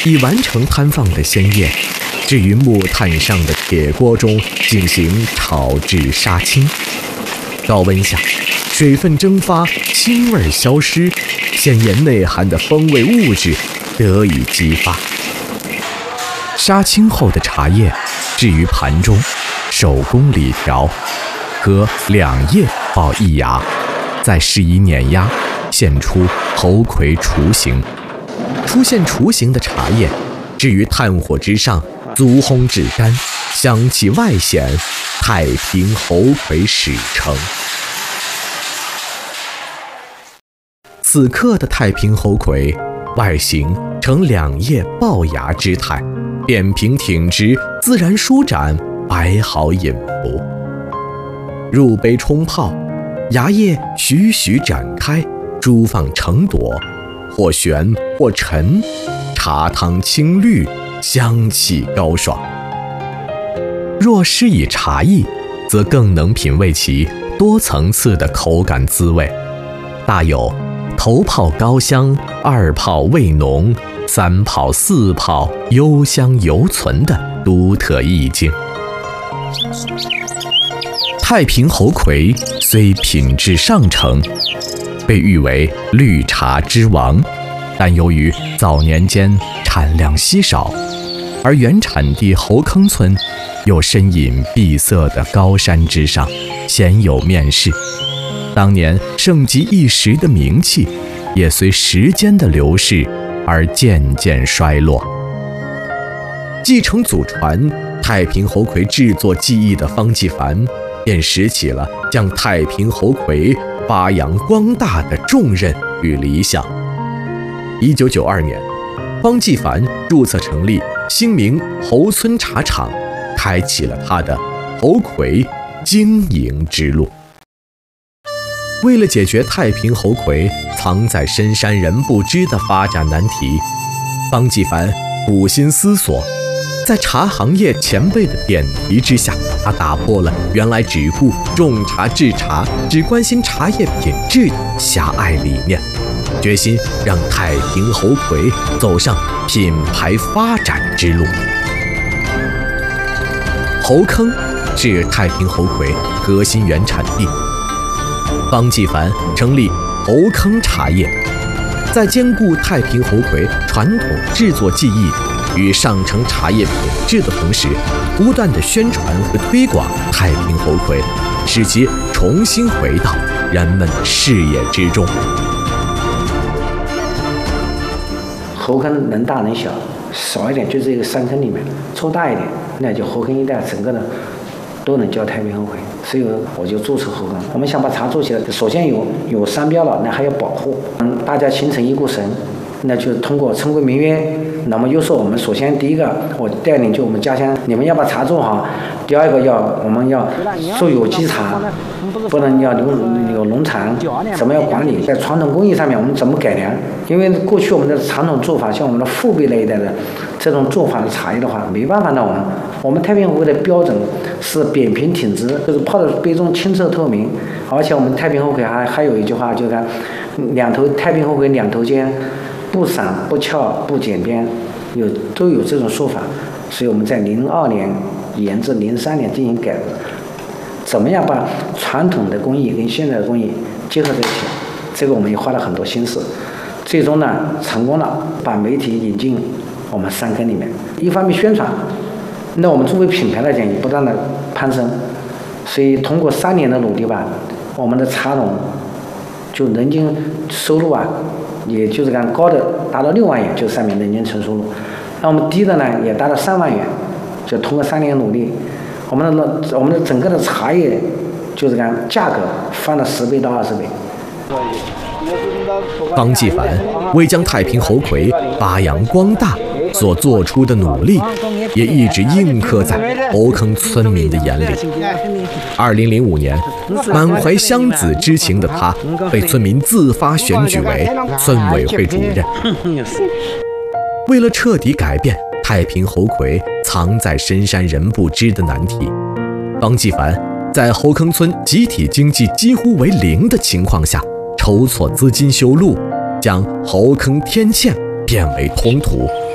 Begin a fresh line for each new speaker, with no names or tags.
已完成摊放的鲜叶，置于木炭上的铁锅中进行炒制杀青。高温下，水分蒸发，腥味消失，鲜叶内含的风味物质得以激发。杀青后的茶叶置于盘中，手工理调，和2叶爆1芽，再施以碾压，现出猴魁雏形。出现雏形的茶叶置于炭火之上，足烘至干，香气外显，太平猴魁始成。此刻的太平猴魁外形呈2叶爆芽之态，扁平挺直，自然舒展，摆好引服。入杯冲泡，芽叶徐徐展开，珠放成朵，或悬或沉，茶汤清绿，香气高爽。若施以茶艺，则更能品味其多层次的口感滋味，大有头泡高香，2泡味浓，3泡4泡幽香犹存的独特意境。太平猴魁虽品质上乘，被誉为绿茶之王，但由于早年间产量稀少，而原产地猴坑村又深隐闭塞的高山之上，鲜有面世。当年盛极一时的名气，也随时间的流逝而渐渐衰落。继承祖传太平猴魁制作技艺的方继凡，便拾起了将太平猴魁发扬光大的重任与理想。1992年，方继凡注册成立新名猴村茶厂，开启了他的猴魁经营之路。为了解决太平猴魁藏在深山人不知的发展难题，方继凡苦心思索，在茶行业前辈的点题之下，他打破了原来只顾种茶制茶、只关心茶叶品质的狭隘理念，决心让太平猴魁走上品牌发展之路。猴坑是太平猴魁核心原产地，方继凡成立猴坑茶叶，在兼顾太平猴魁传统制作技艺与上乘茶叶品质的同时，不断的宣传和推广太平猴魁，使其重新回到人们的视野之中。
猴坑能大能小，少一点就这个山坑里面，抽大一点，那就猴坑一带整个的都能叫太平猴魁，所以我就注册猴坑。我们想把茶做起来，首先有商标了，那还要保护，大家形成一股绳，那就通过称规明约。那么又说我们首先第一个，我带领就我们家乡，你们要把茶做好；第二个我们要做有机茶，不能要有农残，怎么样管理？在传统工艺上面我们怎么改良？因为过去我们的传统做法，像我们的父辈那一代的这种做法的茶叶的话，没办法的。我们太平猴魁的标准是扁平挺直，就是泡在杯中清澈透明，而且我们太平猴魁还有一句话，就是太平猴魁2头尖，不散不翘不剪边，都有这种说法。所以我们在02年研制03年进行改革，怎么样把传统的工艺跟现在的工艺结合在一起，这个我们也花了很多心思，最终呢成功了，把媒体引进我们山坑里面，一方面宣传，那我们作为品牌来讲也不断的攀升，所以通过3年的努力吧，我们的茶农就人均收入也就是高的达到6万元，就上面人均纯收入。那我们低的呢也达到3万元，就通过3年努力，我们的整个的茶叶就是价格翻了10倍到20倍。
方继凡为将太平猴魁发扬光大所做出的努力，也一直印刻在猴坑村民的眼里。2005年，满怀乡子之情的他，被村民自发选举为村委会主任。为了彻底改变太平猴魁藏在深山人不知的难题，方继凡在猴坑村集体经济几乎为0的情况下，筹措资金修路，将猴坑天堑变为通途，